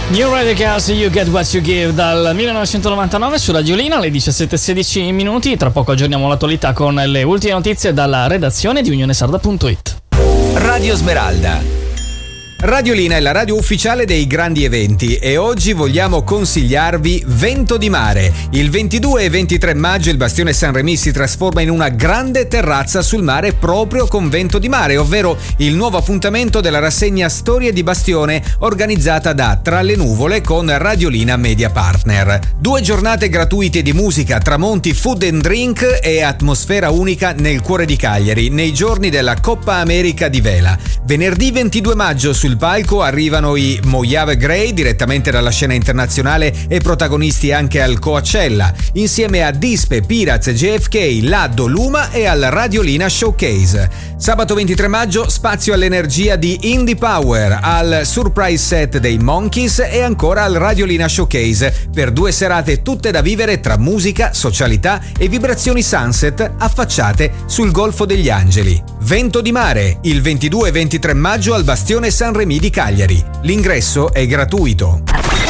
New Radio Chaos, You Get What You Give, dal 1999 su Radiolina alle 17:16 minuti. Tra poco aggiorniamo l'attualità con le ultime notizie dalla redazione di unionesarda.it. Radio Smeralda. Radiolina è la radio ufficiale dei grandi eventi e oggi vogliamo consigliarvi Vento di Mare. Il 22 e 23 maggio il Bastione San Remi si trasforma in una grande terrazza sul mare proprio con Vento di Mare, ovvero il nuovo appuntamento della rassegna Storie di Bastione organizzata da Tra le Nuvole con Radiolina Media Partner. 2 giornate gratuite di musica, tramonti, food and drink e atmosfera unica nel cuore di Cagliari nei giorni della Coppa America di vela. Venerdì 22 maggio sul palco arrivano i Mojave Gray direttamente dalla scena internazionale e protagonisti anche al Coachella, insieme a Dispe, Piraz, JFK, Laddo, Luma e al Radiolina Showcase. Sabato 23 maggio spazio all'energia di Indie Power, al surprise set dei Monkeys e ancora al Radiolina Showcase per 2 serate tutte da vivere tra musica, socialità e vibrazioni sunset affacciate sul Golfo degli Angeli. Vento di Mare, il 22 e 23 maggio al Bastione San Remi di Cagliari. L'ingresso è gratuito.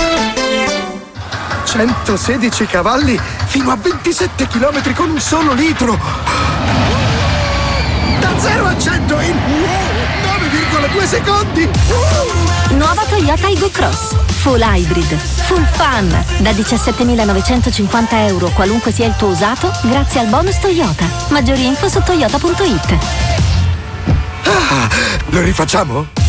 116 cavalli fino a 27 km con un solo litro. Da 0 a 100 in 9,2 secondi. Nuova Toyota Aygo Cross. Full hybrid, full fun. Da 17.950 euro qualunque sia il tuo usato, grazie al bonus Toyota. Maggiori info su toyota.it. Lo rifacciamo?